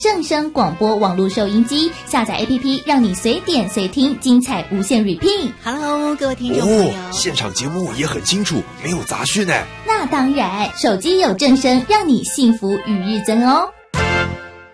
正声广播网络收音机，下载 APP 让你随点随听，精彩无限 repeat。Hello， 各位听众朋友， 现场节目也很清楚，没有杂讯哎。 那当然，手机有正声，让你幸福与日增哦。